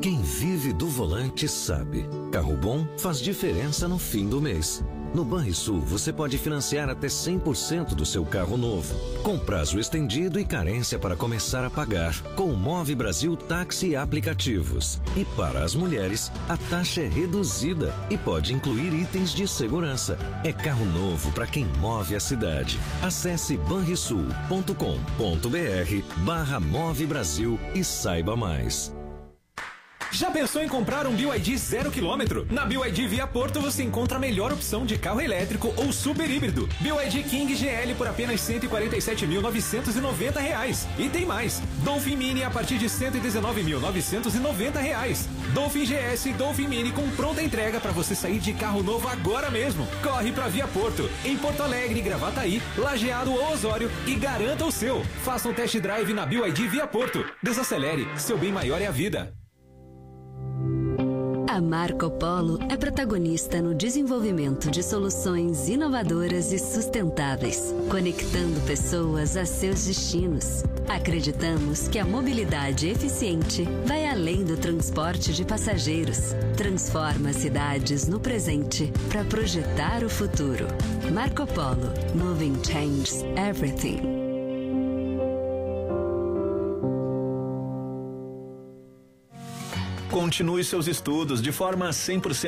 Quem vive do volante sabe. Carro bom faz diferença no fim do mês. No Banrisul, você pode financiar até 100% do seu carro novo, com prazo estendido e carência para começar a pagar, com o Move Brasil Táxi e aplicativos. E para as mulheres, a taxa é reduzida e pode incluir itens de segurança. É carro novo para quem move a cidade. Acesse banrisul.com.br/Move Brasil e saiba mais. Já pensou em comprar um BYD 0 km? Na BYD Via Porto você encontra a melhor opção de carro elétrico ou super híbrido. BYD King GL por apenas R$ 147.990. E tem mais. Dolphin Mini a partir de R$ 119.990. Dolphin GS e Dolphin Mini com pronta entrega para você sair de carro novo agora mesmo. Corre para Via Porto, em Porto Alegre, Gravataí, Lajeado ou Osório e garanta o seu. Faça um test drive na BYD Via Porto. Desacelere, seu bem maior é a vida. A Marco Polo é protagonista no desenvolvimento de soluções inovadoras e sustentáveis, conectando pessoas a seus destinos. Acreditamos que a mobilidade eficiente vai além do transporte de passageiros. Transforma cidades no presente para projetar o futuro. Marco Polo. Moving changes everything. Continue seus estudos de forma 100%